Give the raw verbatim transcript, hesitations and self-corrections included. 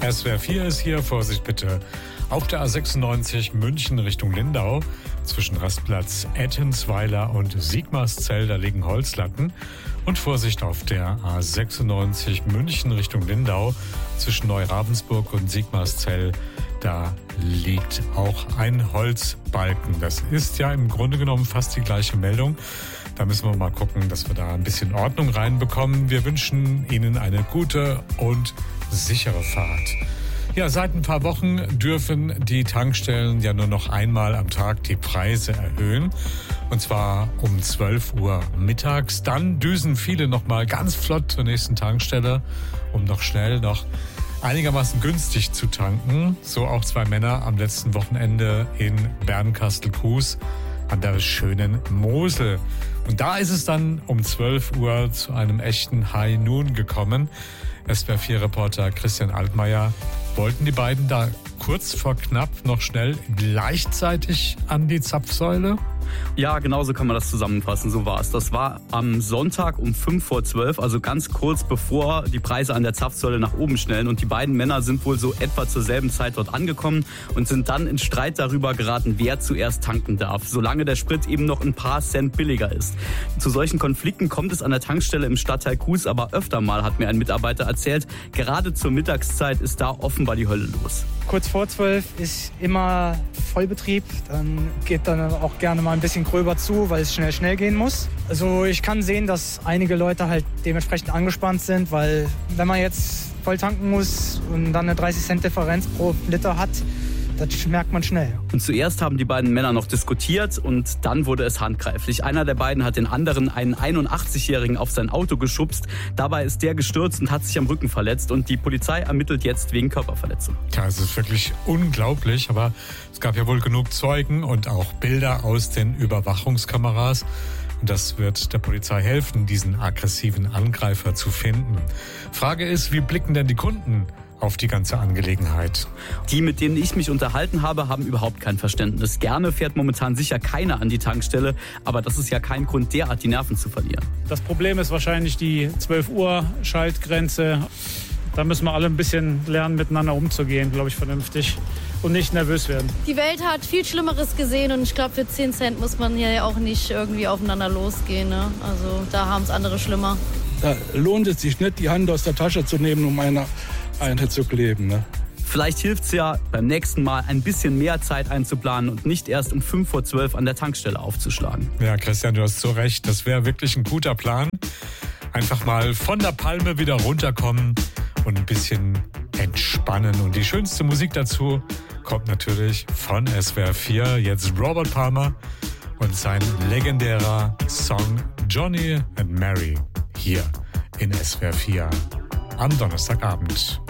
S W R vier ist hier, Vorsicht bitte. Auf der A sechsundneunzig München Richtung Lindau, zwischen Rastplatz Ettensweiler und Sigmarszell, da liegen Holzlatten. Und Vorsicht auf der A sechsundneunzig München Richtung Lindau, zwischen Neuravensburg und Sigmarszell, da liegt auch ein Holzbalken. Das ist ja im Grunde genommen fast die gleiche Meldung. Da müssen wir mal gucken, dass wir da ein bisschen Ordnung reinbekommen. Wir wünschen Ihnen eine gute und sichere Fahrt. Ja, seit ein paar Wochen dürfen die Tankstellen ja nur noch einmal am Tag die Preise erhöhen. Und zwar um zwölf Uhr mittags. Dann düsen viele noch mal ganz flott zur nächsten Tankstelle, um noch schnell noch einigermaßen günstig zu tanken. So auch zwei Männer am letzten Wochenende in Bernkastel-Kues an der schönen Mosel. Und da ist es dann um zwölf Uhr zu einem echten High Noon gekommen. S W R vier Reporter Christian Altmaier, wollten die beiden da kurz vor knapp noch schnell gleichzeitig an die Zapfsäule? Ja, genauso kann man das zusammenfassen, so war es. Das war am Sonntag um fünf vor zwölf, also ganz kurz bevor die Preise an der Zapfsäule nach oben schnellen. Und die beiden Männer sind wohl so etwa zur selben Zeit dort angekommen und sind dann in Streit darüber geraten, wer zuerst tanken darf, solange der Sprit eben noch ein paar Cent billiger ist. Zu solchen Konflikten kommt es an der Tankstelle im Stadtteil Kues aber öfter mal, hat mir ein Mitarbeiter erzählt. Gerade zur Mittagszeit ist da offenbar die Hölle los. Kurz vor zwölf ist immer Vollbetrieb. Dann geht dann auch gerne mal ein bisschen gröber zu, weil es schnell, schnell gehen muss. Also ich kann sehen, dass einige Leute halt dementsprechend angespannt sind, weil wenn man jetzt voll tanken muss und dann eine dreißig Cent Differenz pro Liter hat, das merkt man schnell. Und zuerst haben die beiden Männer noch diskutiert und dann wurde es handgreiflich. Einer der beiden hat den anderen, einen einundachtzigjährigen, auf sein Auto geschubst. Dabei ist der gestürzt und hat sich am Rücken verletzt. Und die Polizei ermittelt jetzt wegen Körperverletzung. Ja, es ist wirklich unglaublich, aber es gab ja wohl genug Zeugen und auch Bilder aus den Überwachungskameras. Und das wird der Polizei helfen, diesen aggressiven Angreifer zu finden. Frage ist, wie blicken denn die Kunden auf die ganze Angelegenheit? Die, mit denen ich mich unterhalten habe, haben überhaupt kein Verständnis. Gerne fährt momentan sicher keiner an die Tankstelle, aber das ist ja kein Grund, derart die Nerven zu verlieren. Das Problem ist wahrscheinlich die zwölf Uhr Schaltgrenze. Da müssen wir alle ein bisschen lernen, miteinander umzugehen, glaube ich, vernünftig und nicht nervös werden. Die Welt hat viel Schlimmeres gesehen und ich glaube, für zehn Cent muss man hier ja auch nicht irgendwie aufeinander losgehen. Ne? Also da haben es andere schlimmer. Da lohnt es sich nicht, die Hand aus der Tasche zu nehmen, um eine Einheit zu kleben. Ne? Vielleicht hilft es ja beim nächsten Mal ein bisschen mehr Zeit einzuplanen und nicht erst um fünf vor zwölf an der Tankstelle aufzuschlagen. Ja, Christian, du hast so recht. Das wäre wirklich ein guter Plan. Einfach mal von der Palme wieder runterkommen und ein bisschen entspannen. Und die schönste Musik dazu kommt natürlich von S W R vier. Jetzt Robert Palmer und sein legendärer Song Johnny and Mary hier in S W R vier am Donnerstagabend.